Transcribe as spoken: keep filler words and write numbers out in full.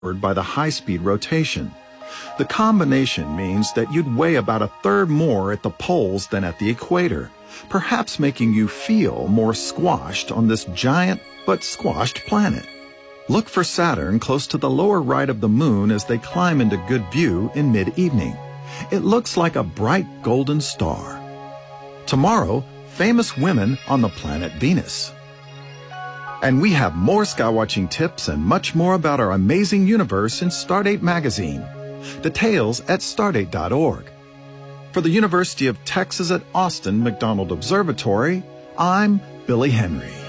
by the high-speed rotation. The combination means that you'd weigh about a third more at the poles than at the equator, perhaps making you feel more squashed on this giant but squashed planet. Look for Saturn close to the lower right of the moon as they climb into good view in mid-evening. It looks like a bright golden star. Tomorrow, famous women on the planet Venus. And we have more skywatching tips and much more about our amazing universe in Stardate magazine. Details at stardate dot org. For the University of Texas at Austin McDonald Observatory, I'm Billy Henry.